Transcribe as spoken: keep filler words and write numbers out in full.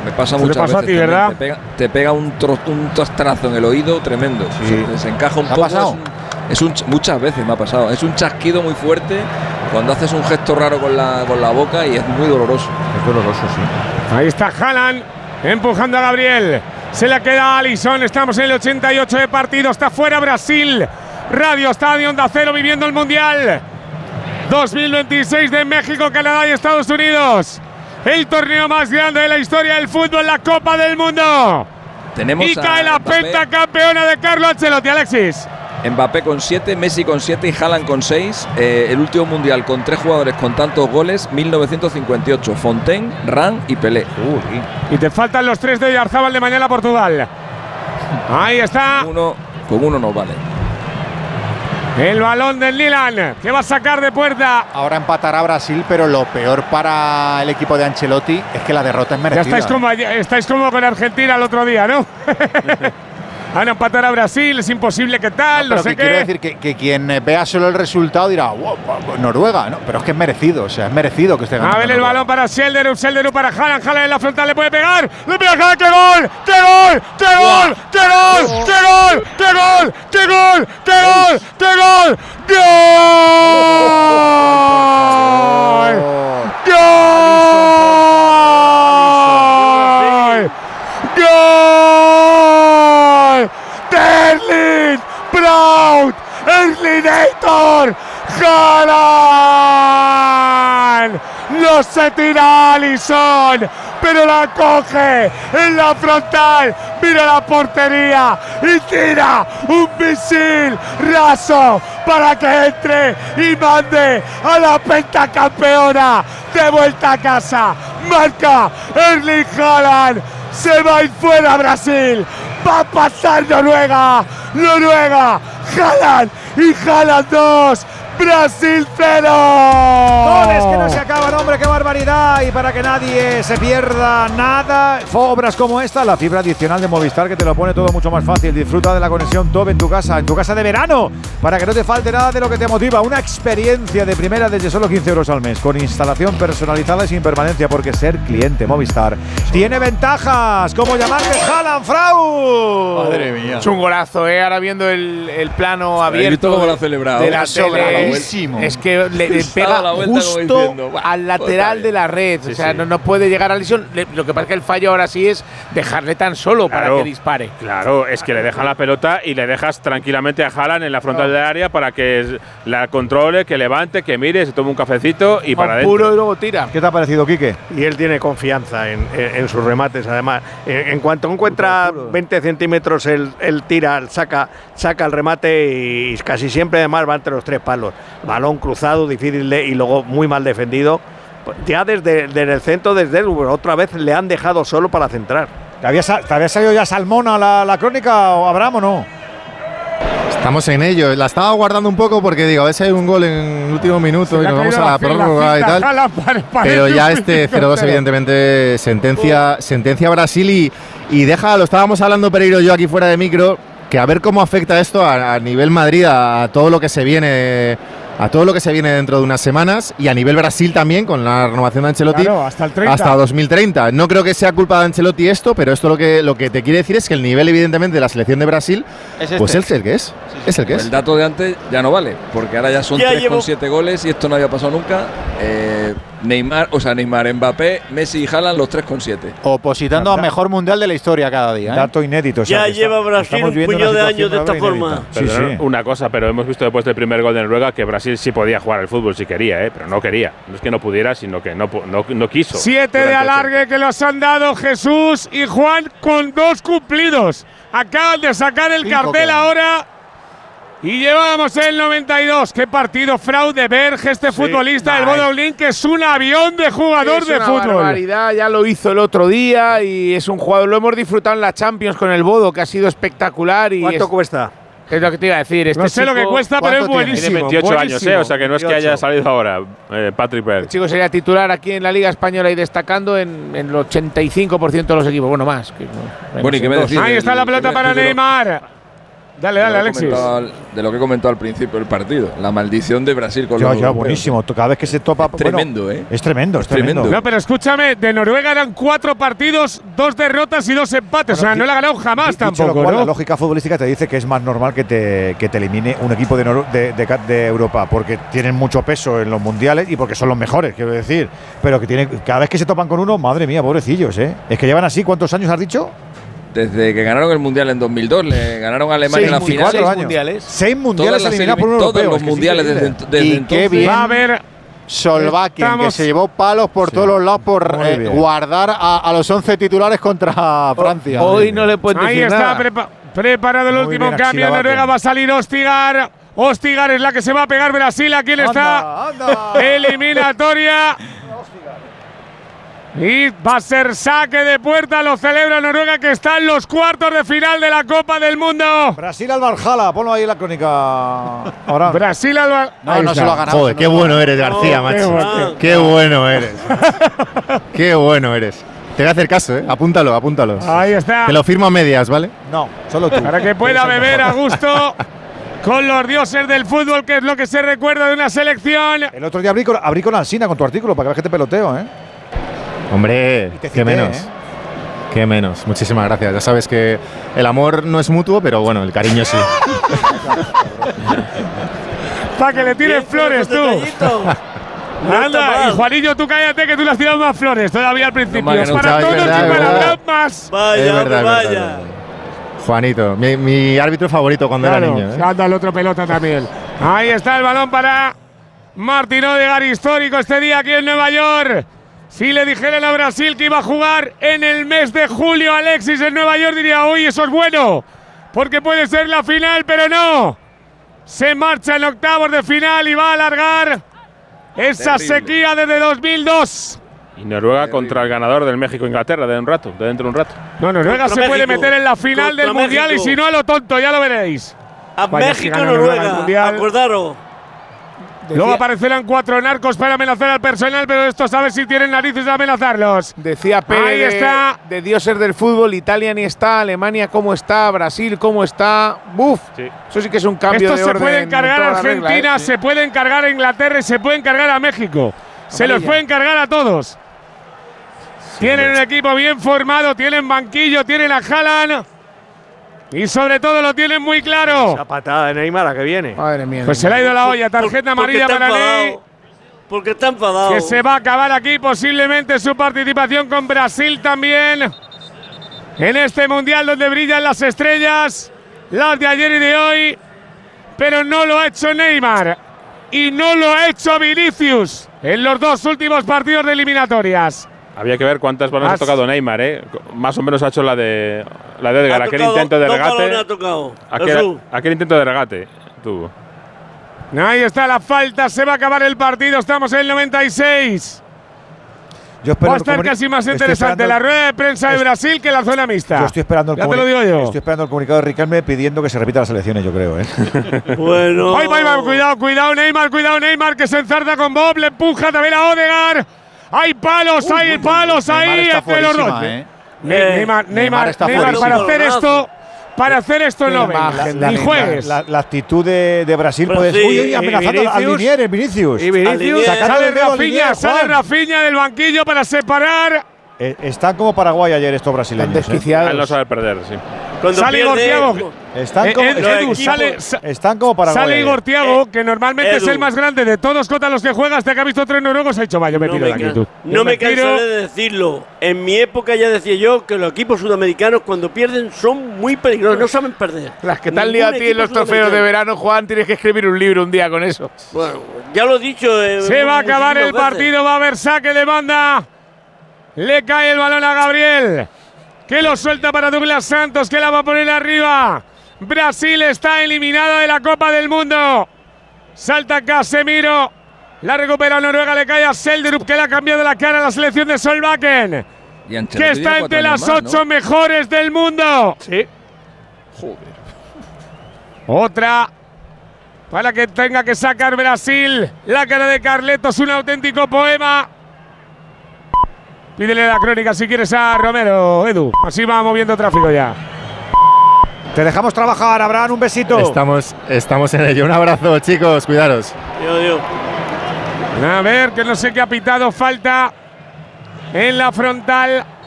Me pasa ¿Te muchas pasa veces. a ti, verdad? Te pega, te pega un, tro, un tostrazo en el oído tremendo. Sí. Se desencaja un ¿Ha poco. pasado? Es un, es un, muchas veces me ha pasado. Es un chasquido muy fuerte cuando haces un gesto raro con la, con la boca y es muy doloroso. Es doloroso, sí. Ahí está Haaland empujando a Gabriel. Se le queda a Alisson. Estamos en el ochenta y ocho de partido. Está fuera Brasil. Radio Estadio Onda Cero viviendo el Mundial dos mil veintiséis de México, Canadá y Estados Unidos. El torneo más grande de la historia del fútbol, la Copa del Mundo. Tenemos y cae la Mbappé, pentacampeona de Carlo Ancelotti, Alexis. Mbappé con siete, Messi con siete y Haaland con seis. Eh, el último mundial con tres jugadores con tantos goles, mil novecientos cincuenta y ocho. Fontaine, Ran y Pelé. Uy. Y te faltan los tres de Oyarzábal de mañana Portugal. Ahí está. Con uno, con uno no vale. El balón del Milan, que va a sacar de puerta. Ahora empatará Brasil, pero lo peor para el equipo de Ancelotti es que la derrota es merecida. Ya estáis como, estáis como con Argentina el otro día, ¿no? Van a empatar a Brasil, es imposible que tal, no, no sé que qué. Quiero decir que, que quien vea solo el resultado dirá, wow, Noruega, ¿no? Pero es que es merecido, o sea, es merecido que esté ganando. A ver el Noruega. balón para Selderup, Selderup para Haaland, Haaland en la frontal, le puede pegar, le pega Haaland, ¡qué gol! ¡Qué gol! ¡Qué gol! ¡Qué gol! ¡Qué gol! ¡Qué gol! ¡Qué gol! ¡Qué gol! ¡Qué gol! ¡Gol! ¡Gol! ¡Gol! ¡Erling Braut! ¡Erlinator! ¡Haaland! No se tira Alisson, pero la coge en la frontal. Mira la portería y tira un misil raso para que entre y mande a la pentacampeona de vuelta a casa. Marca Erling Haaland. Se va a ir fuera Brasil. Va a pasar Noruega. Noruega. Haaland y Haaland dos. Brasil cero. Goles que no se acaban, hombre, qué barbaridad. Y para que nadie se pierda nada, obras como esta, la fibra adicional de Movistar, que te lo pone todo mucho más fácil. Disfruta de la conexión top en tu casa, en tu casa de verano, para que no te falte nada de lo que te motiva. Una experiencia de primera desde solo quince euros al mes, con instalación personalizada y sin permanencia, porque ser cliente Movistar tiene ventajas, como llamarte Haaland, Frau. Madre mía. Es un golazo, ¿eh? Ahora viendo el, el plano abierto cómo lo ha celebrado. de la tele, Buenísimo. es que le, le pega justo diciendo, al lateral de la red. Sí, o sea, sí. no, no puede llegar a Alisson. Lo que pasa es que el fallo ahora sí es dejarle tan solo claro, para que dispare. Claro, es que le dejan la pelota y le dejas tranquilamente a Haaland en la frontal claro. del área para que la controle, que levante, que mire, se tome un cafecito y para adentro. Puro y luego tira. ¿Qué te ha parecido, Quique? Y él tiene confianza en, en, en sus remates, además. En, en cuanto encuentra veinte centímetros, él, él tira, saca, saca el remate y casi siempre además va entre los tres palos. Balón cruzado, difícil de, y luego muy mal defendido. Ya desde, desde el centro, desde el, otra vez le han dejado solo para centrar. ¿Te había, ¿te había salido ya Salmona la, la crónica, o Abraham, o no? Estamos en ello. La estaba guardando un poco porque digo, a ver si hay un gol en el último minuto y nos vamos a la prórroga y tal. Pero ya este cero dos, evidentemente, sentencia, sentencia Brasil y, y deja, lo estábamos hablando Pereiro y yo aquí fuera de micro, que a ver cómo afecta esto a, a nivel Madrid, a, a todo lo que se viene, a todo lo que se viene dentro de unas semanas, y a nivel Brasil también, con la renovación de Ancelotti, claro, hasta el treinta. Hasta dos mil treinta. No creo que sea culpa de Ancelotti esto, pero esto lo que, lo que te quiere decir es que el nivel, evidentemente, de la selección de Brasil, es este. pues es el que es. Sí, sí. Es el que es. El dato de antes ya no vale, porque ahora ya son tres con siete goles y esto no había pasado nunca. Eh, Neymar, o sea, Neymar, Mbappé, Messi y Haaland, los tres con siete. Opositando a mejor mundial de la historia cada día. ¿eh? Dato inédito. O sea, ya lleva está, Brasil un puñado de años de esta forma. Sí, sí. Una cosa, pero hemos visto después del primer gol de Noruega que Brasil sí podía jugar al fútbol si quería, ¿eh? Pero no quería. No es que no pudiera, sino que no, no, no quiso. Siete de alargue que los han dado Jesús y Juan con dos cumplidos. Acaban de sacar el Cinco cartel ahora. Y llevamos el noventa y dos. Qué partido, Frau de Berg, este sí, futbolista del Bodo Glimt, que es un avión de jugador es de una fútbol. Barbaridad, ya lo hizo el otro día y es un jugador, lo hemos disfrutado en la Champions con el Bodo, que ha sido espectacular. Y ¿Cuánto es, cuesta? Es lo que te iba a decir. Este no sé chico, lo que cuesta, pero es buenísimo. Tiene veintiocho buenísimo. años, ¿eh? O sea que no es que haya salido ahora, eh, Patrick Berg. El chico sería titular aquí en la Liga Española y destacando en, en el ochenta y cinco por ciento de los equipos. Bueno, más. Que, bueno, ¿y qué me decís? Ahí está la pelota para Neymar. Dale, dale, Alexis. Al, de lo que he comentado al principio del partido. La maldición de Brasil con ya, los ya, europeos. buenísimo. Cada vez que se topa… Es tremendo, bueno, ¿eh? Es tremendo, es, es tremendo. tremendo. No, pero escúchame, de Noruega eran cuatro partidos, dos derrotas y dos empates. Bueno, o sea, no la ha ganado jamás dicho tampoco, lo cual, ¿no? La lógica futbolística te dice que es más normal que te, que te elimine un equipo de, de, de, de Europa, porque tienen mucho peso en los mundiales y porque son los mejores, quiero decir. Pero que tiene, cada vez que se topan con uno, madre mía, pobrecillos, ¿eh? Es que llevan así, ¿cuántos años has dicho? Desde que ganaron el Mundial en dos mil dos, le ganaron a Alemania en la final. Seis años. mundiales. Seis mundiales eliminados por un Todos europeo. los mundiales sí, desde, desde y entonces. qué bien. Va a haber… Solbakken, Estamos- que se llevó palos por Sí. todos los lados por Muy eh, bien. guardar a, a los once titulares contra Francia. Hoy no le puedes Ahí decir está nada. prepa preparado el Muy último bien, cambio. Axel Noruega Bakken. va a salir Ostigar. Ostigar es la que se va a pegar Brasil. Aquí está. Anda, anda. Eliminatoria. Y va a ser saque de puerta. Lo celebra Noruega, que está en los cuartos de final de la Copa del Mundo. Brasil al Valhalla, ponlo ahí en la crónica. Ahora. Brasil al… No, Ahí no está. se lo ha ganado. Joder, qué bueno eres, García, Oh, macho. ah. Qué bueno eres. Qué bueno eres. Te voy a hacer caso, ¿eh? Apúntalo, apúntalo. Ahí está. Te lo firmo a medias, ¿vale? No, solo tú. Para que pueda beber a gusto con los dioses del fútbol, que es lo que se recuerda de una selección. El otro día abrí con, abrí con Alsina con tu artículo para que veas que te peloteo, ¿eh? Hombre, te qué cité, menos. ¿eh? Qué menos. Muchísimas gracias. Ya sabes que el amor no es mutuo, pero bueno, el cariño sí. Para que le tires flores tú. No Anda, está mal. y Juanillo, tú cállate que tú le has tirado más flores todavía al principio. No me Es hagas para un todos chavo, y es verdad, para es verdad. Abraham más. Vaya, es verdad, es vaya. verdad, es verdad. Juanito, mi, mi árbitro favorito cuando Claro, era niño. ¿eh? anda el otro pelota también. Ahí está el balón para Martín Odegaard, histórico este día aquí en Nueva York. Si le dijeran a Brasil que iba a jugar en el mes de julio Alexis en Nueva York, diría, uy, eso es bueno, porque puede ser la final, pero no. Se marcha en octavos de final y va a alargar esa Terrible. sequía desde dos mil dos. Y Noruega contra el ganador del México-Inglaterra de un rato, de dentro de un rato. No, Noruega Contra se puede México. meter en la final Contra del Mundial México. y si no a lo tonto, ya lo veréis. A Vaya, si México, gana Noruega el Noruega. Mundial. Acordaros. Luego aparecerán cuatro narcos para amenazar al personal, pero estos saben si tienen narices de amenazarlos. Decía Pérez Ahí de- está. De, dioses del fútbol, Italia ni está, Alemania cómo está, Brasil cómo está. ¡Buf! Sí. Eso sí que es un cambio Esto de se orden. puede en encargar toda a la regla, Argentina, ¿eh? se puede encargar a Inglaterra y se puede encargar a México. Se los Amarilla. puede encargar a todos. Tienen un equipo bien formado, tienen banquillo, tienen a Haaland y sobre todo lo tienen muy claro. Esa patada de Neymar a que viene. Madre mía. Pues se le ha ido la olla, tarjeta Por- porque amarilla está para Ney, enfadado. Porque está enfadado. que se va a acabar aquí posiblemente su participación con Brasil también en este mundial donde brillan las estrellas, las de ayer y de hoy, pero no lo ha hecho Neymar y no lo ha hecho Vinicius en los dos últimos partidos de eliminatorias. Había que ver cuántas balones Has- ha tocado Neymar, ¿eh? Más o menos ha hecho la de la de Edgar, Ha aquel tocado- intento de dos regate. balones ha tocado. Aquel, Jesús. aquel intento de regate tuvo. Ahí está la falta, se va a acabar el partido, estamos en el noventa y seis. Yo espero Va a el estar comuni- casi más estoy interesante esperando- la rueda de prensa de es- Brasil que la zona mixta. Yo estoy esperando el Ya te lo comuni- digo yo. Estoy esperando el comunicado de Riquelme pidiendo que se repitan las elecciones, yo creo, ¿eh? Bueno. Ay, ay, ay, cuidado, cuidado, Neymar, cuidado, Neymar, que se enzarza con Bob, le empuja también a Odegaard. Hay palos, hay palos ahí Neymar está entre los dos. fuerísima, ¿eh? Ne- Eh, Neymar, Neymar Neymar, está Neymar, para fuerísimo. hacer esto, para hacer esto no imagen vengas, de ni Neymar. juegues. La, la actitud de, de Brasil Pero puede sí, uy, uy, y amenazando al Vinicius. Linier, Vinicius. Y Vinicius. Linier. Sacando Sale el dedo al Rafinha, Linier, sale Juan. Rafinha del banquillo para separar. Eh, están como Paraguay ayer estos Están brasileños. ¿eh? A él no desquiciados. sabe perder, sí. Cuando Sale Igor pierde- Thiago. Están Eh, como, Ed- los Edu, equipos- sale, sa- están como Paraguay. sale Igor Thiago, que normalmente es Edu. el más grande de todos contra los que juega, hasta que ha visto tres noruegos, ha dicho, vaya, yo me No tiro me, de aquí, can- tú. no Yo me tiro. cansaré de decirlo. En mi época ya decía yo que los equipos sudamericanos cuando pierden son muy peligrosos, no saben perder. Las que te han Ningún liado a ti en equipo los trofeos de sudamericano. verano, Juan, tienes que escribir un libro un día con eso. Bueno, ya lo he dicho. eh, Se va a acabar el muchísimas veces. partido, va a haber saque de banda. Le cae el balón a Gabriel, que lo suelta para Douglas Santos, que la va a poner arriba. Brasil está eliminado de la Copa del Mundo. Salta Casemiro, la recupera Noruega, le cae a Seldrup, que le ha cambiado la cara a la selección de Solbakken, Y Ancelotti que tiene está cuatro entre años las más, ocho ¿no? mejores del mundo. Sí. Joder. Otra para que tenga que sacar Brasil. La cara de Carletos, un auténtico poema. Pídele la crónica si quieres a Romero, Edu. Así va moviendo tráfico ya. Te dejamos trabajar, Abraham, un besito. Estamos, estamos en ello. Un abrazo, chicos, cuidaros. Dios, Dios. A ver, que no sé qué ha pitado falta en la frontal.